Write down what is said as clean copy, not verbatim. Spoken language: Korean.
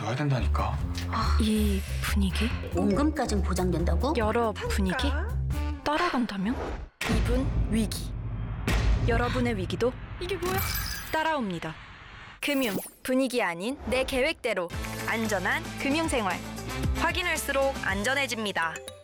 둬야 된다니까. 이 분위기? 원금까진 보장된다고? 여러 분위기? 따라간다면? 이분 위기. 여러분의 위기도 이게 뭐야? 따라옵니다. 금융 분위기 아닌 내 계획대로 안전한 금융생활. 확인할수록 안전해집니다.